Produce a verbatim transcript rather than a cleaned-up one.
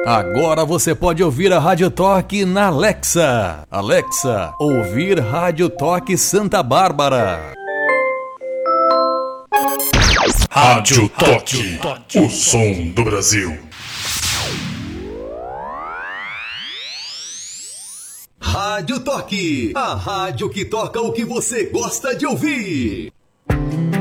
Agora você pode ouvir a Rádio Toque na Alexa. Alexa, ouvir Rádio Toque Santa Bárbara. Rádio Toque, o som do Brasil. Rádio Toque, a rádio que toca o que você gosta de ouvir.